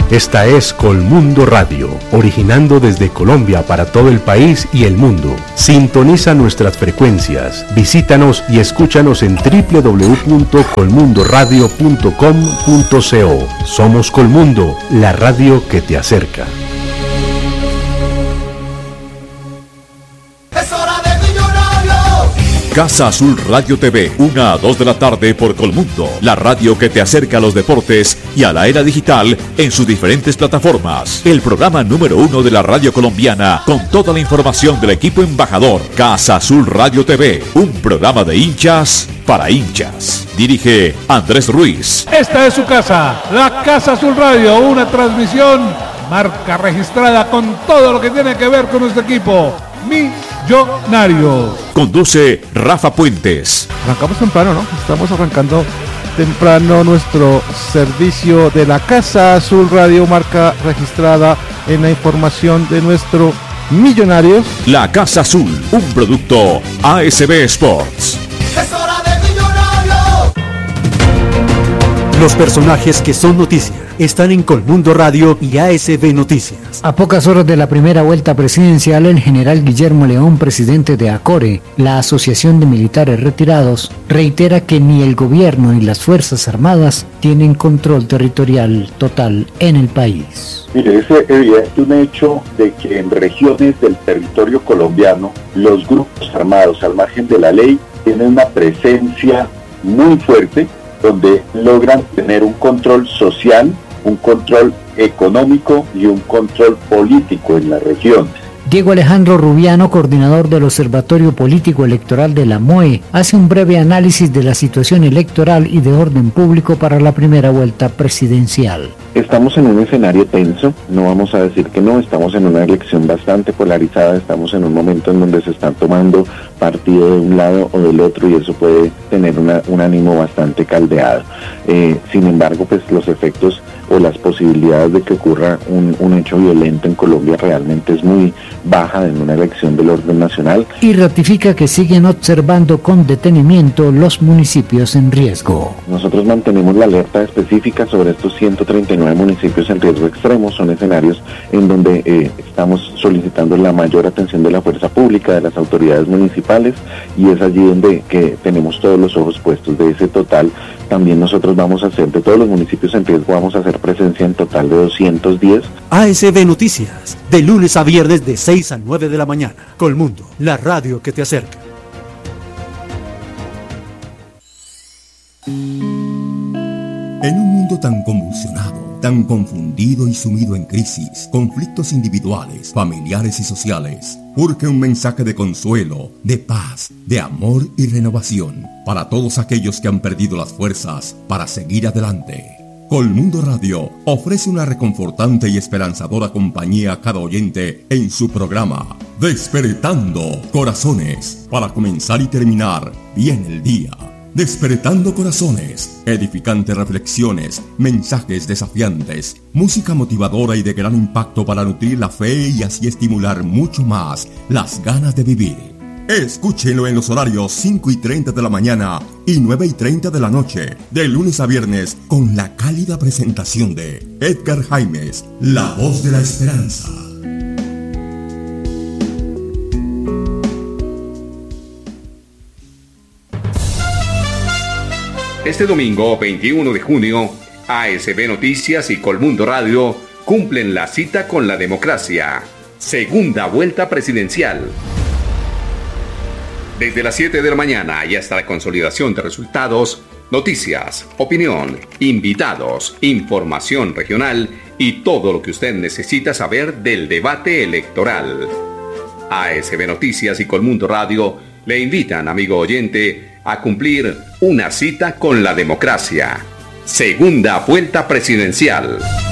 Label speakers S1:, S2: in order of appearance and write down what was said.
S1: Esta es Colmundo Radio, originando desde Colombia para todo el país y el mundo. Sintoniza nuestras frecuencias, visítanos y escúchanos en www.colmundoradio.com.co. Somos Colmundo, la radio que te acerca.
S2: Casa Azul Radio TV, 1 a 2 de la tarde por Colmundo, la radio que te acerca a los deportes y a la era digital en sus diferentes plataformas. El programa número 1 de la radio colombiana con toda la información del equipo embajador. Casa Azul Radio TV, un programa de hinchas para hinchas. Dirige Andrés Ruiz.
S3: Esta es su casa, la Casa Azul Radio, una transmisión marca registrada con todo lo que tiene que ver con nuestro equipo. Millonarios.
S2: Conduce Rafa Puentes.
S4: Arrancamos temprano, ¿no? Estamos arrancando temprano nuestro servicio de la Casa Azul Radio, marca registrada en la información de nuestro Millonarios.
S2: La Casa Azul, un producto ASB Sports.
S5: Es hora de Millonarios.
S6: Los personajes que son noticia están en Colmundo Radio y ASB Noticias.
S7: A pocas horas de la primera vuelta presidencial, el general Guillermo León, presidente de ACORE, la Asociación de Militares Retirados, reitera que ni el gobierno ni las Fuerzas Armadas tienen control territorial total en el país.
S8: Mire, es evidente un hecho de que en regiones del territorio colombiano los grupos armados, al margen de la ley, tienen una presencia muy fuerte, donde logran tener un control social, un control económico y un control político en la región.
S7: Diego Alejandro Rubiano, coordinador del Observatorio Político Electoral de la MOE, hace un breve análisis de la situación electoral y de orden público para la primera vuelta presidencial.
S9: Estamos en un escenario tenso, no vamos a decir que no, estamos en una elección bastante polarizada, estamos en un momento en donde se están tomando partido de un lado o del otro y eso puede tener un ánimo bastante caldeado. Sin embargo, pues los efectos o las posibilidades de que ocurra un hecho violento en Colombia realmente es muy baja en una elección del orden nacional.
S7: Y ratifica que siguen observando con detenimiento los municipios en riesgo.
S9: Nosotros mantenemos la alerta específica sobre estos 139 municipios en riesgo extremo, son escenarios en donde estamos solicitando la mayor atención de la fuerza pública, de las autoridades municipales, y es allí donde que tenemos todos los ojos puestos. De ese total, también nosotros vamos a hacer, de todos los municipios en riesgo, vamos a hacer presencia en total de 210.
S6: ASB Noticias, de lunes a viernes de 6 a 9 de la mañana. Colmundo, la radio que te acerca.
S10: En un mundo tan convulsionado, tan confundido y sumido en crisis, conflictos individuales, familiares y sociales, urge un mensaje de consuelo, de paz, de amor y renovación para todos aquellos que han perdido las fuerzas para seguir adelante. Colmundo Radio ofrece una reconfortante y esperanzadora compañía a cada oyente en su programa Despertando Corazones, para comenzar y terminar bien el día. Despertando Corazones, edificantes reflexiones, mensajes desafiantes, música motivadora y de gran impacto para nutrir la fe y así estimular mucho más las ganas de vivir. Escúchenlo en los horarios 5:30 de la mañana y 9:30 de la noche, de lunes a viernes, con la cálida presentación de Edgar Jaimes, la voz de la esperanza.
S11: Este domingo 21 de junio, ASB Noticias y Colmundo Radio cumplen la cita con la democracia. Segunda vuelta presidencial. Desde las 7 de la mañana y hasta la consolidación de resultados, noticias, opinión, invitados, información regional y todo lo que usted necesita saber del debate electoral. ASB Noticias y Colmundo Radio le invitan, amigo oyente, a cumplir una cita con la democracia. Segunda vuelta presidencial.